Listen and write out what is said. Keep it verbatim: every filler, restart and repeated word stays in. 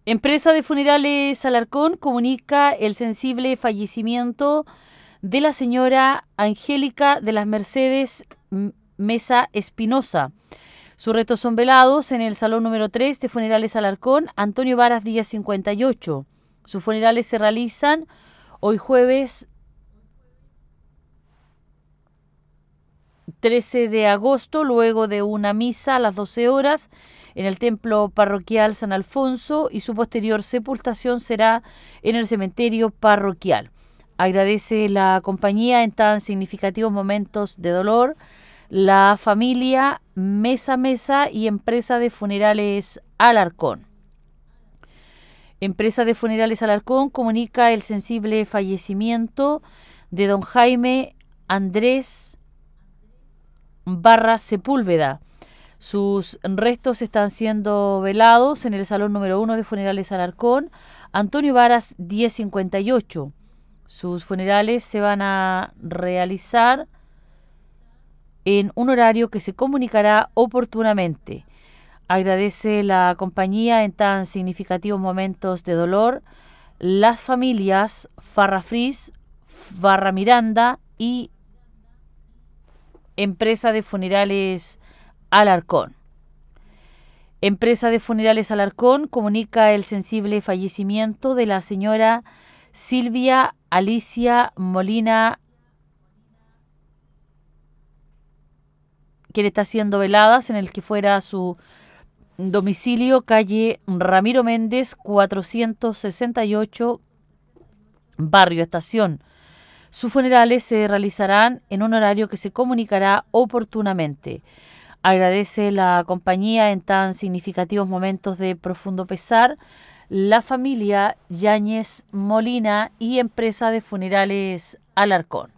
Empresa de Funerales Alarcón comunica el sensible fallecimiento de la señora Angélica de las Mercedes Mesa Espinosa. Sus restos son velados en el salón número tres de Funerales Alarcón, Antonio Varas Díaz cincuenta y ocho. Sus funerales se realizan hoy jueves trece de agosto, luego de una misa a las doce horas en el templo parroquial San Alfonso, y su posterior sepultación será en el cementerio parroquial. Agradece la compañía en tan significativos momentos de dolor la familia Mesa Mesa y Empresa de Funerales Alarcón. Empresa de Funerales Alarcón comunica el sensible fallecimiento de don Jaime Andrés Barra Sepúlveda. Sus restos están siendo velados en el salón número uno de Funerales Alarcón, Antonio Varas diez cincuenta y ocho. Sus funerales se van a realizar en un horario que se comunicará oportunamente. Agradece la compañía en tan significativos momentos de dolor las familias Farra Fris, Barra Miranda y Empresa de Funerales Alarcón. Empresa de Funerales Alarcón comunica el sensible fallecimiento de la señora Silvia Alicia Molina, quien está siendo veladas en el que fuera su domicilio, calle Ramiro Méndez cuatrocientos sesenta y ocho, Barrio Estación. Sus funerales se realizarán en un horario que se comunicará oportunamente. Agradece la compañía en tan significativos momentos de profundo pesar la familia Yáñez Molina y Empresa de Funerales Alarcón.